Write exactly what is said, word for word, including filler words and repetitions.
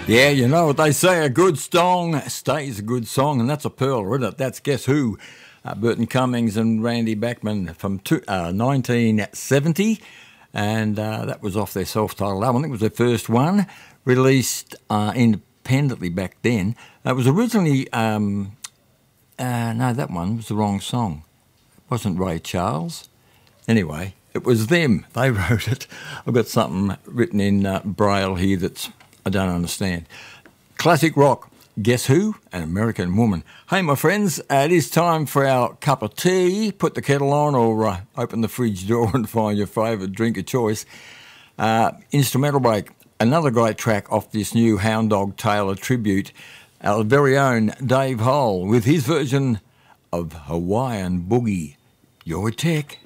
Yeah, you know what they say, a good song stays a good song, and that's a pearler, isn't it? That's Guess Who? Uh, Burton Cummings and Randy Bachman from two, uh, nineteen seventy, and uh, that was off their self-titled album. I think it was their first one, released uh, independently back then. It was originally, um, uh, no, that one was the wrong song. It wasn't Ray Charles. Anyway, it was them. They wrote it. I've got something written in uh, Braille here that's I don't understand. Classic rock. Guess Who? An American Woman. Hey, my friends, uh, it is time for our cup of tea. Put the kettle on or uh, open the fridge door and find your favourite drink of choice. Uh, instrumental break. Another great track off this new Hound Dog Taylor tribute. Our very own Dave Hole with his version of Hawaiian Boogie. Your tech.